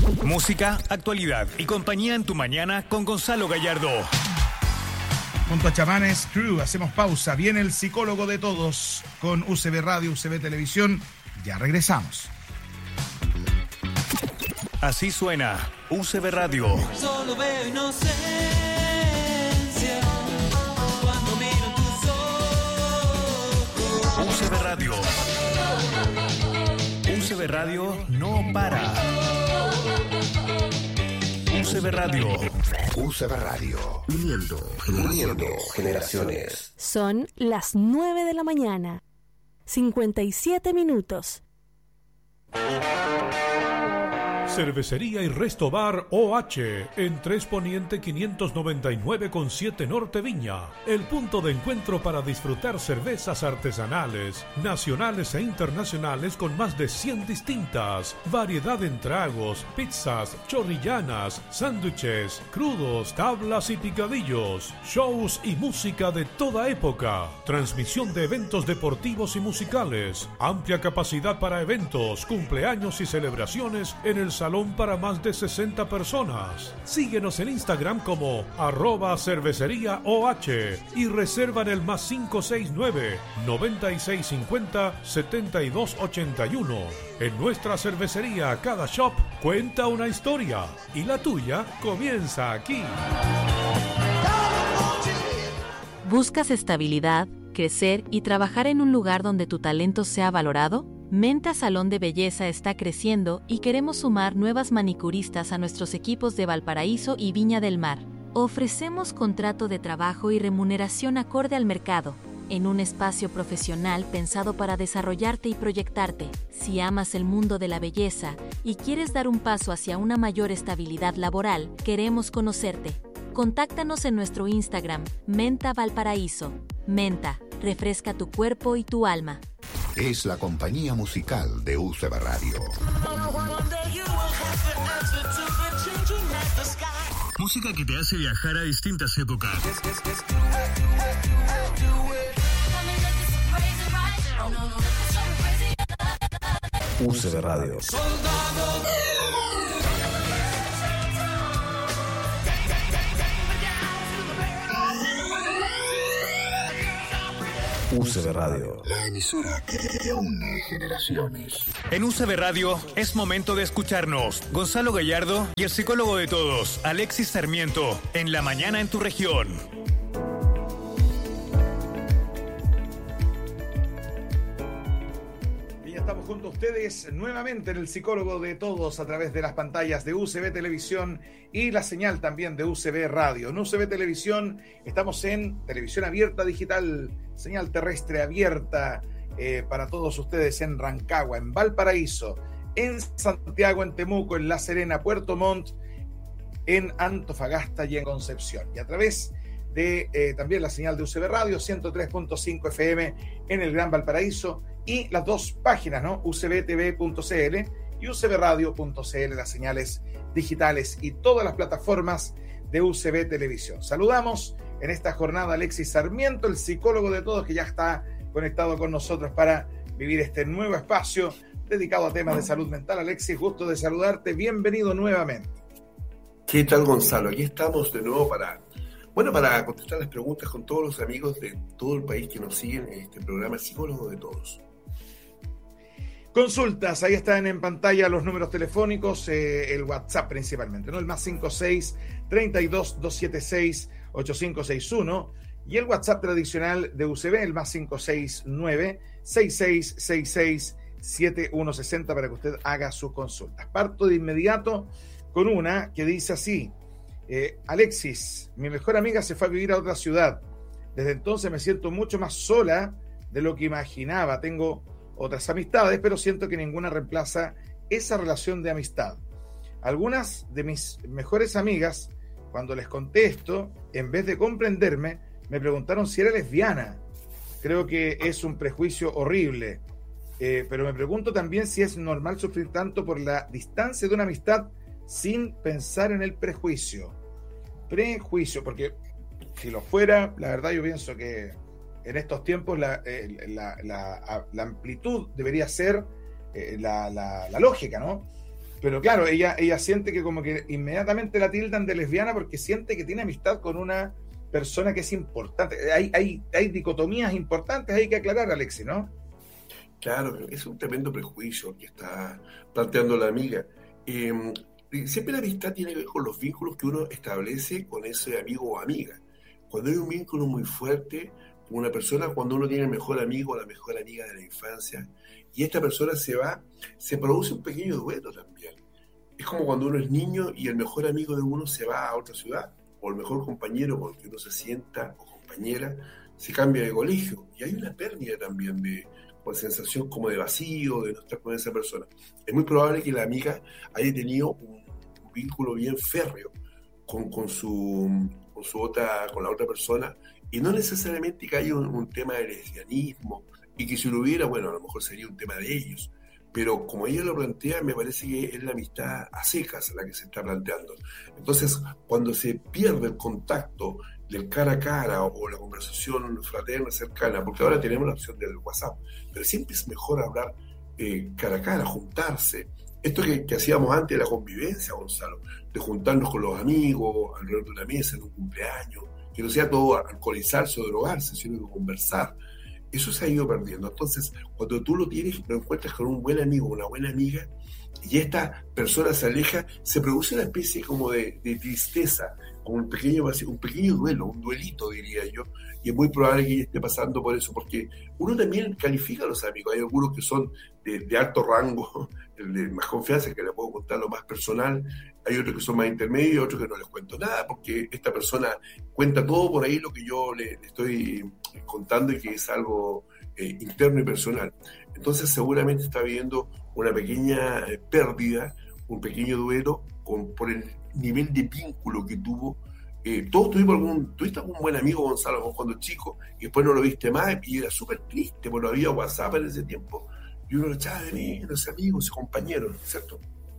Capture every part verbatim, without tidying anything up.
Música, actualidad y compañía en tu mañana con Gonzalo Gallardo. Junto a Chamanes Crew hacemos pausa. Viene el psicólogo de todos con U C B Radio, U C B Televisión. Ya regresamos. Así suena U C B Radio. Solo veo inocencia cuando miro tus ojos. U C B Radio. U C B Radio no para. U C B Radio. U C B Radio. Uniendo, uniendo generaciones. Son las nueve de la mañana. cincuenta y siete minutos. Cervecería y Resto Bar O H en tres Poniente quinientos noventa y nueve con siete Norte Viña. El punto de encuentro para disfrutar cervezas artesanales, nacionales e internacionales con más de cien distintas. Variedad en tragos, pizzas, chorrillanas, sándwiches, crudos, tablas y picadillos. Shows y música de toda época. Transmisión de eventos deportivos y musicales. Amplia capacidad para eventos, cumpleaños y celebraciones en el salón para más de sesenta personas. Síguenos en Instagram como arroba cervecería OH y reserva en el más cinco seis nueve, noventa y seis cincuenta, setenta y dos ochenta y uno. En nuestra cervecería cada shop cuenta una historia y la tuya comienza aquí. ¿Buscas estabilidad, crecer y trabajar en un lugar donde tu talento sea valorado? Menta Salón de Belleza está creciendo y queremos sumar nuevas manicuristas a nuestros equipos de Valparaíso y Viña del Mar. Ofrecemos contrato de trabajo y remuneración acorde al mercado, en un espacio profesional pensado para desarrollarte y proyectarte. Si amas el mundo de la belleza y quieres dar un paso hacia una mayor estabilidad laboral, queremos conocerte. Contáctanos en nuestro Instagram, Menta Valparaíso. Menta, refresca tu cuerpo y tu alma. Es la compañía musical de U C B Radio. Música que te hace viajar a distintas épocas. U C B Radio. U C B Radio, la emisora que une generaciones. En U C B Radio es momento de escucharnos. Gonzalo Gallardo y el psicólogo de todos, Alexis Sarmiento, en la mañana en tu región. Y ya estamos junto a ustedes nuevamente en el psicólogo de todos a través de las pantallas de U C B Televisión y la señal también de U C B Radio. En U C B Televisión estamos en televisión abierta digital, señal terrestre abierta eh, para todos ustedes en Rancagua, en Valparaíso, en Santiago, en Temuco, en La Serena, Puerto Montt, en Antofagasta y en Concepción. Y a través de eh, también la señal de U C B Radio, ciento tres punto cinco F M en el Gran Valparaíso y las dos páginas, ¿no? u c b t v punto c l y u c b radio punto c l, las señales digitales y todas las plataformas de U C B Televisión. Saludamos en esta jornada a Alexis Sarmiento, el psicólogo de todos, que ya está conectado con nosotros para vivir este nuevo espacio dedicado a temas de salud mental. Alexis, gusto de saludarte, bienvenido nuevamente. ¿Qué tal, Gonzalo? Aquí estamos de nuevo para, bueno, para contestar las preguntas con todos los amigos de todo el país que nos siguen en este programa Psicólogo de Todos. Consultas, ahí están en pantalla los números telefónicos, eh, el WhatsApp principalmente, ¿no? El más cinco seis, treinta y dos, doscientos setenta y seis, ochenta y cinco sesenta y uno y el WhatsApp tradicional de U C B, el más cinco seis nueve, seis seis seis seis, siete uno seis cero para que usted haga sus consultas. Parto de inmediato con una que dice así: eh, Alexis, mi mejor amiga se fue a vivir a otra ciudad. Desde entonces me siento mucho más sola de lo que imaginaba. Tengo otras amistades, pero siento que ninguna reemplaza esa relación de amistad. Algunas de mis mejores amigas, cuando les contesto, en vez de comprenderme, me preguntaron si era lesbiana. Creo que es un prejuicio horrible, eh, pero me pregunto también si es normal sufrir tanto por la distancia de una amistad sin pensar en el prejuicio. Prejuicio, porque si lo fuera, la verdad yo pienso que en estos tiempos la, eh, la, la, la amplitud debería ser eh, la, la, la lógica, ¿no? pero claro, ella, ella siente que como que inmediatamente la tildan de lesbiana porque siente que tiene amistad con una persona que es importante. Hay, hay, hay dicotomías importantes, hay que aclarar, Alexis, ¿no? Claro, es un tremendo prejuicio que está planteando la amiga. Eh, siempre la amistad tiene que ver con los vínculos que uno establece con ese amigo o amiga. Cuando hay un vínculo muy fuerte con una persona, cuando uno tiene el mejor amigo o la mejor amiga de la infancia, y esta persona se va, se produce un pequeño duelo también. Es como cuando uno es niño y el mejor amigo de uno se va a otra ciudad, o el mejor compañero con el que uno se sienta, o compañera, se cambia de colegio. Y hay una pérdida también de con sensación como de vacío, de no estar con esa persona. Es muy probable que la amiga haya tenido un, un vínculo bien férreo con, con, su, con, su otra, con la otra persona, y no necesariamente que haya un, un tema de lesbianismo, y que si lo hubiera, bueno, a lo mejor sería un tema de ellos. Pero como ella lo plantea, me parece que es la amistad a secas la que se está planteando. Entonces, cuando se pierde el contacto del cara a cara o la conversación fraterna, cercana, porque ahora tenemos la opción del WhatsApp, pero siempre es mejor hablar eh, cara a cara, juntarse. Esto que, que hacíamos antes de la convivencia, Gonzalo, de juntarnos con los amigos alrededor de una mesa en un cumpleaños, que no sea todo alcoholizarse o drogarse, sino que conversar. Eso se ha ido perdiendo. Entonces, cuando tú lo tienes, lo encuentras con un buen amigo, una buena amiga, y esta persona se aleja, se produce una especie como de, de tristeza, como un pequeño, un pequeño duelo, un duelito, diría yo, y es muy probable que ella esté pasando por eso, porque uno también califica a los amigos. Hay algunos que son de, de alto rango, de más confianza, que le puedo contar lo más personal, hay otros que son más intermedios y otros que no les cuento nada, porque esta persona cuenta todo por ahí lo que yo le, le estoy contando y que es algo eh, interno y personal. Entonces seguramente está viviendo una pequeña eh, pérdida, un pequeño duelo con, por el nivel de vínculo que tuvo. Eh, todos tuvimos algún, tuviste algún buen amigo, Gonzalo, cuando chico, y después no lo viste más, y era súper triste, porque no había WhatsApp en ese tiempo, y uno lo echaba de menos, ese amigo, ese compañero, ¿cierto?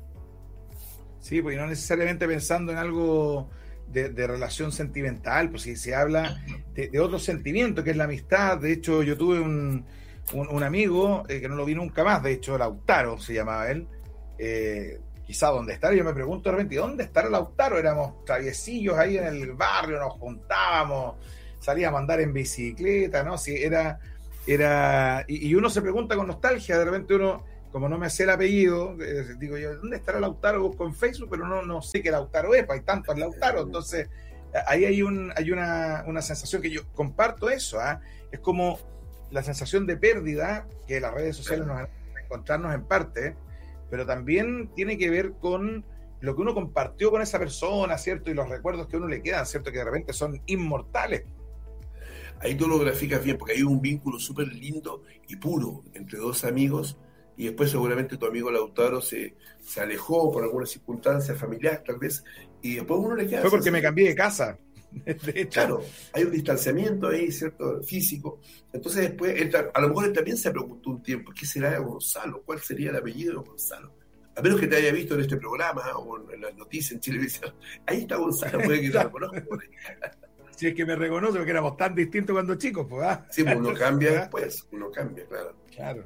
Sí, pues no necesariamente pensando en algo de, de relación sentimental, pues si se habla de, de otro sentimiento, que es la amistad. De hecho, yo tuve un, un, un amigo eh, que no lo vi nunca más, de hecho, Lautaro se llamaba él, eh, quizá dónde estar, yo me pregunto de repente, ¿dónde estará Lautaro? Éramos traviesillos ahí en el barrio, nos juntábamos, salíamos a andar en bicicleta, ¿no? Sí, era, era, y, y uno se pregunta con nostalgia, de repente uno, como no me sé el apellido, eh, digo yo, ¿dónde estará Lautaro? Busco en Facebook, pero no, no sé qué Lautaro es, pues hay tantos Lautaro, entonces ahí hay, un, hay una, una sensación que yo comparto eso, ¿eh? Es como la sensación de pérdida que las redes sociales nos hacen encontrarnos en parte, pero también tiene que ver con lo que uno compartió con esa persona, ¿cierto? Y los recuerdos que a uno le quedan, ¿cierto? Que de repente son inmortales. Ahí tú lo graficas bien, porque hay un vínculo súper lindo y puro entre dos amigos, y después seguramente tu amigo Lautaro se, se alejó por alguna circunstancia familiar, tal vez, y después uno le queda... Fue porque me cambié de casa. De hecho. Claro, hay un distanciamiento ahí, ¿cierto? Físico. Entonces después, él, a lo mejor él también se preguntó un tiempo, ¿qué será de Gonzalo? ¿Cuál sería el apellido de Gonzalo? A menos que te haya visto en este programa o en las noticias en Chilevisión. Ahí está Gonzalo, puede que te reconozca por ahí. Si es que me reconoce, porque éramos tan distintos cuando chicos, pues, ¿ah? Sí, pues uno cambia después, uno cambia, claro. Claro.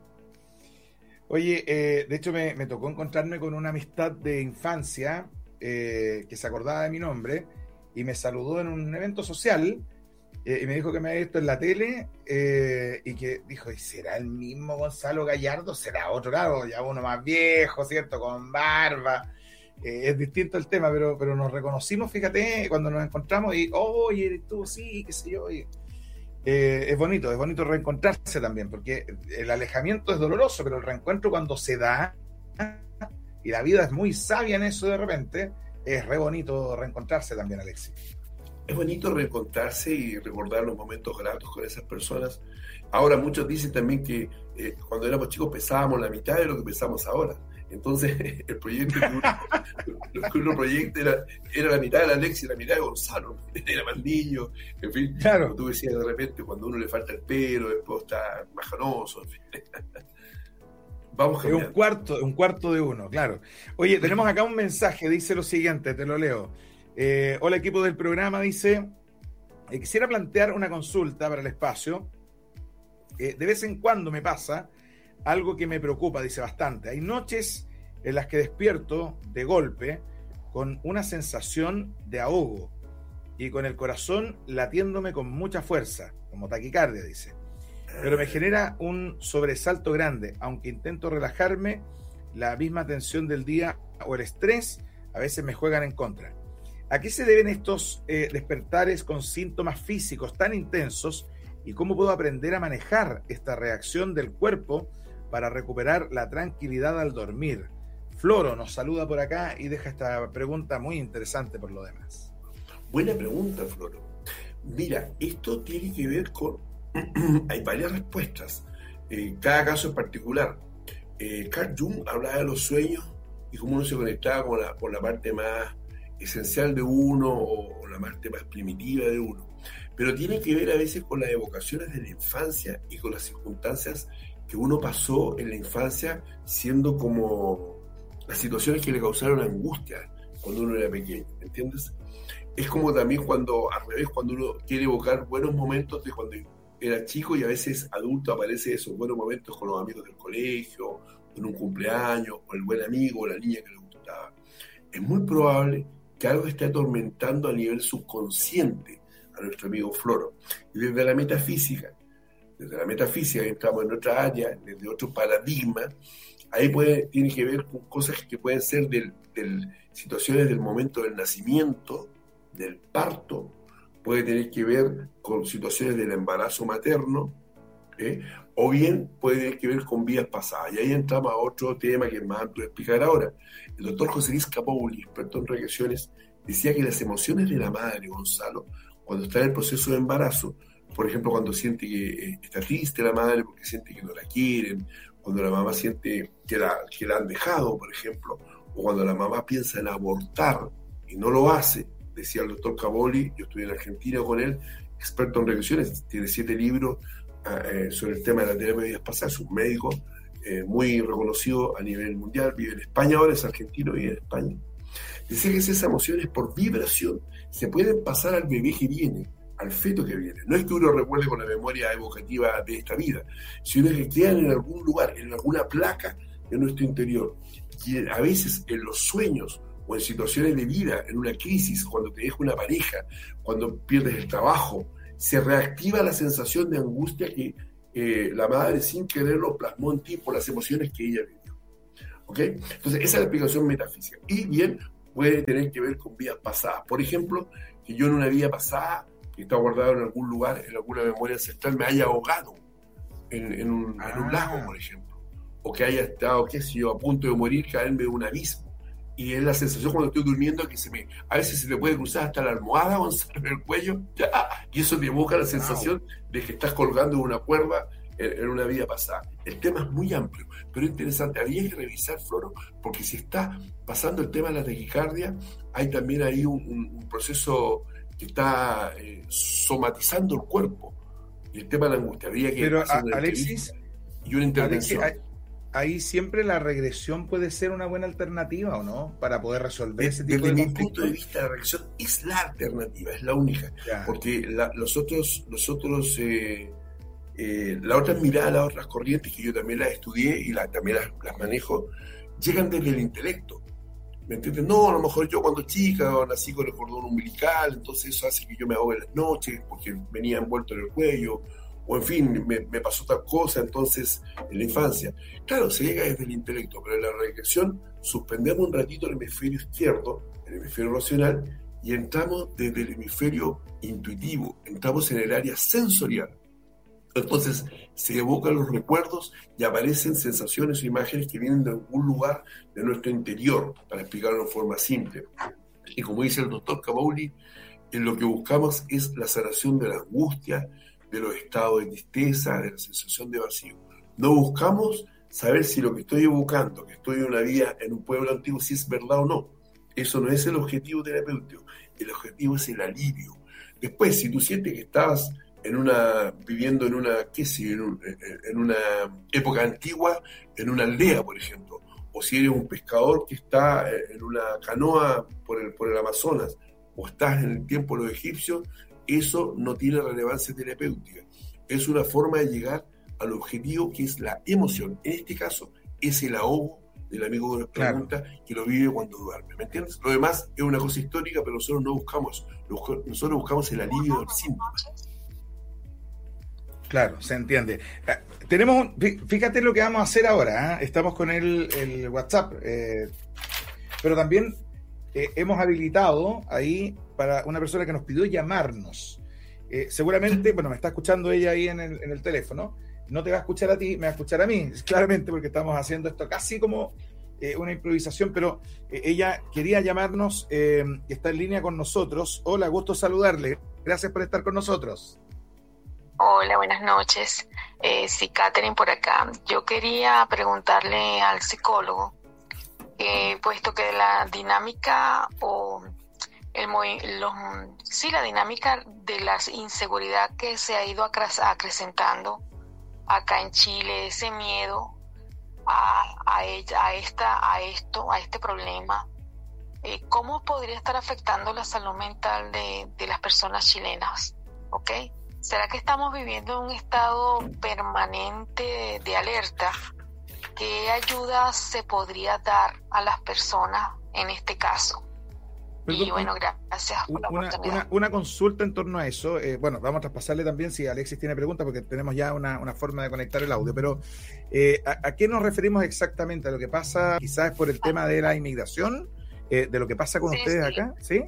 Oye, eh, de hecho me, me tocó encontrarme con una amistad de infancia eh, que se acordaba de mi nombre y me saludó en un evento social eh, y me dijo que me había visto en la tele eh, y que dijo, ¿y será el mismo Gonzalo Gallardo? ¿Será otro? Claro, ya uno más viejo, ¿cierto? Con barba. Eh, es distinto el tema, pero, pero nos reconocimos, fíjate, cuando nos encontramos y, oye, eres tú, sí, qué sé yo. Y, eh, es bonito, es bonito reencontrarse también, porque el alejamiento es doloroso, pero el reencuentro cuando se da, y la vida es muy sabia en eso de repente, es re bonito reencontrarse también, Alexis. Es bonito reencontrarse y recordar los momentos gratos con esas personas. Ahora muchos dicen también que eh, cuando éramos chicos pesábamos la mitad de lo que pesamos ahora. Entonces el proyecto que uno, lo que uno proyecta era, era la mitad de la Alexis y la mitad de Gonzalo. Era más niño, en fin. Claro. Como tú decías, de repente cuando a uno le falta el pelo, después está majanoso, en fin. Vamos a Es un cuarto, un cuarto de uno, claro. Oye, tenemos acá un mensaje, dice lo siguiente, te lo leo. Eh, hola equipo del programa, dice, eh, quisiera plantear una consulta para el espacio. Eh, de vez en cuando me pasa algo que me preocupa, dice bastante. Hay noches en las que despierto de golpe con una sensación de ahogo y con el corazón latiéndome con mucha fuerza, como taquicardia, dice. Pero me genera un sobresalto grande, aunque intento relajarme, la misma tensión del día o el estrés a veces me juegan en contra. ¿A qué se deben estos eh, despertares con síntomas físicos tan intensos y cómo puedo aprender a manejar esta reacción del cuerpo para recuperar la tranquilidad al dormir? Floro nos saluda por acá y deja esta pregunta muy interesante por lo demás. Buena pregunta, Floro. Mira, esto tiene que ver con... hay varias respuestas. Eh, cada caso es particular. Eh, Carl Jung hablaba de los sueños y cómo uno se conectaba con la, con la parte más esencial de uno o, o la parte más primitiva de uno. Pero tiene que ver a veces con las evocaciones de la infancia y con las circunstancias que uno pasó en la infancia, siendo como las situaciones que le causaron angustia cuando uno era pequeño, ¿entiendes? Es como también cuando, al revés, cuando uno quiere evocar buenos momentos de cuando era chico y a veces adulto aparece esos buenos momentos con los amigos del colegio, en un cumpleaños, con el buen amigo o la niña que le gustaba. Es muy probable que algo esté atormentando a nivel subconsciente a nuestro amigo Floro. Y desde la metafísica, desde la metafísica entramos en otra área, desde otro paradigma, ahí puede, tiene que ver con cosas que pueden ser del, del, situaciones del momento del nacimiento, del parto, puede tener que ver con situaciones del embarazo materno, ¿eh? O bien puede tener que ver con vidas pasadas. Y ahí entramos a otro tema que es más amplio de explicar ahora. El doctor José Luis Capouli, experto en regresiones, decía que las emociones de la madre, Gonzalo, cuando está en el proceso de embarazo, por ejemplo, cuando siente que eh, está triste la madre porque siente que no la quieren, cuando la mamá siente que la, que la han dejado, por ejemplo, o cuando la mamá piensa en abortar y no lo hace, decía el doctor Capouli, yo estuve en Argentina con él, experto en regresiones, tiene siete libros eh, sobre el tema de la terapia de vidas pasadas, es un médico eh, muy reconocido a nivel mundial, vive en España ahora, es argentino, vive en España. Decía que esas emociones por vibración se pueden pasar al bebé que viene, al feto que viene. No es que uno recuerde con la memoria evocativa de esta vida, sino que quedan en algún lugar, en alguna placa de nuestro interior. Y a veces en los sueños o en situaciones de vida, en una crisis, cuando te deja una pareja, cuando pierdes el trabajo, se reactiva la sensación de angustia que eh, la madre sin quererlo plasmó en ti por las emociones que ella vivió. ¿Ok? Entonces, esa es la explicación metafísica. Y bien, puede tener que ver con vidas pasadas. Por ejemplo, que yo en una vida pasada, que está guardado en algún lugar, en alguna memoria ancestral, me haya ahogado en, en, un, ah. en un lago, por ejemplo. O que haya estado, qué sé yo, a punto de morir, caerme de un abismo. Y es la sensación cuando estoy durmiendo que se me, a veces se te puede cruzar hasta la almohada o en el cuello, ¡ya! Y eso te evoca la sensación wow. de que estás colgando de una cuerda en, en una vida pasada. El tema es muy amplio, pero es interesante. Habría que revisar, Floro, porque si está pasando el tema de la taquicardia, hay también ahí un, un, un proceso que está eh, somatizando el cuerpo. Y el tema de la angustia. Habría que pero, hacer una Alexis, y una intervención. Alexis, ahí siempre la regresión puede ser una buena alternativa, ¿o no? Para poder resolver ese tipo Desde de mi punto de vista, la regresión es la alternativa, es la única. Ya. Porque la, los otros, los otros eh, eh, las otras miradas, las otras corrientes que yo también las estudié y la, también las, las manejo, llegan desde el intelecto. ¿Me entiendes? No, a lo mejor yo cuando chica nací con el cordón umbilical, entonces eso hace que yo me ahogue en las noches porque venía envuelto en el cuello, o en fin, me, me pasó tal cosa, entonces, en la infancia. Claro, se llega desde el intelecto, pero en la regresión suspendemos un ratito el hemisferio izquierdo, el hemisferio racional, y entramos desde el hemisferio intuitivo, entramos en el área sensorial. Entonces, se evocan los recuerdos y aparecen sensaciones o imágenes que vienen de algún lugar de nuestro interior, para explicarlo de forma simple. Y como dice el doctor Capouli, en lo que buscamos es la sanación de la angustia, de los estados de tristeza, de la sensación de vacío. No buscamos saber si lo que estoy evocando, que estoy en una vida en un pueblo antiguo, si es verdad o no. Eso no es el objetivo terapéutico. El objetivo es el alivio. Después, si tú sientes que estabas en una, viviendo en una, qué sé, en, un, en una época antigua, en una aldea, por ejemplo, o si eres un pescador que está en una canoa por el, por el Amazonas, o estás en el tiempo de los egipcios, eso no tiene relevancia terapéutica. Es una forma de llegar al objetivo que es la emoción. En este caso, es el ahogo, del amigo que nos Claro. pregunta, que lo vive cuando duerme, ¿me entiendes? Lo demás es una cosa histórica, pero nosotros no buscamos, nosotros buscamos el alivio del síntoma. Claro, se entiende. Eh, tenemos un, fí- fíjate lo que vamos a hacer ahora, ¿eh? Estamos con el, el WhatsApp, eh, pero también eh, hemos habilitado ahí para una persona que nos pidió llamarnos. Eh, seguramente, bueno, me está escuchando ella ahí en el, en el teléfono, no te va a escuchar a ti, me va a escuchar a mí, claramente, porque estamos haciendo esto casi como eh, una improvisación, pero eh, ella quería llamarnos, eh, está en línea con nosotros. Hola, gusto saludarle, gracias por estar con nosotros. Hola, buenas noches. Eh, sí, Catherine por acá. Yo quería preguntarle al psicólogo, eh, puesto que la dinámica o el movi- los, sí, la dinámica de la inseguridad que se ha ido acres- acrecentando acá en Chile, ese miedo a, a, ella, a, esta, a esto, a este problema, eh, ¿cómo podría estar afectando la salud mental de, de las personas chilenas? ¿Ok? ¿Será que estamos viviendo un estado permanente de, de alerta? ¿Qué ayuda se podría dar a las personas en este caso? Y bueno, gracias por la Una, oportunidad. una, una consulta en torno a eso. Eh, bueno, vamos a traspasarle también si Alexis tiene preguntas, porque tenemos ya una, una forma de conectar el audio, pero eh, ¿a, ¿a qué nos referimos exactamente? ¿A lo que pasa quizás por el tema de la inmigración? Eh, ¿De lo que pasa con Sí, ustedes sí. acá? ¿Sí?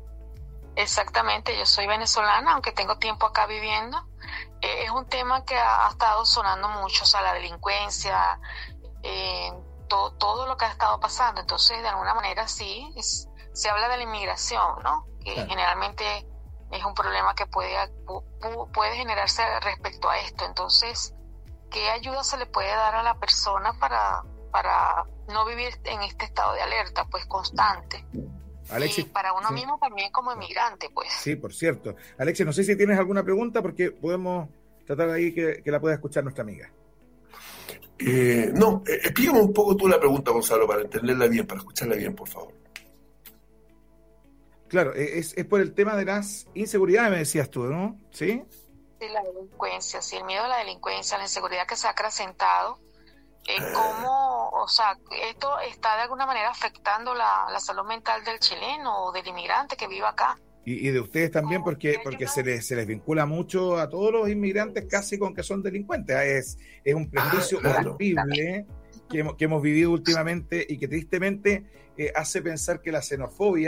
Exactamente, yo soy venezolana, aunque tengo tiempo acá viviendo. Eh, es un tema que ha, ha estado sonando mucho, o sea, la delincuencia, eh, to, todo lo que ha estado pasando. Entonces, de alguna manera, sí, es, se habla de la inmigración, ¿no? Que Claro. generalmente es un problema que puede, pu- pu- puede generarse respecto a esto. Entonces, ¿qué ayuda se le puede dar a la persona para, para no vivir en este estado de alerta, pues, constante? Alexis, Y para uno sí. mismo también como inmigrante, pues. Sí, por cierto. Alexis, no sé si tienes alguna pregunta, porque podemos tratar ahí que, que la pueda escuchar nuestra amiga. Eh, no, eh, explícame un poco tú la pregunta, Gonzalo, para entenderla bien, para escucharla bien, por favor. Claro, eh, es, es por el tema de las inseguridades, me decías tú, ¿no? ¿Sí? Sí, la delincuencia, sí, el miedo a la delincuencia, la inseguridad que se ha acrecentado, eh, cómo, o sea, esto está de alguna manera afectando la, la salud mental del chileno o del inmigrante que vive acá. Y, y de ustedes también, porque, porque se les, se les vincula mucho a todos los inmigrantes casi con que son delincuentes. Ah, Es, es un prejuicio Ah, claro. horrible que hemos, que hemos vivido últimamente y que tristemente eh, hace pensar que la xenofobia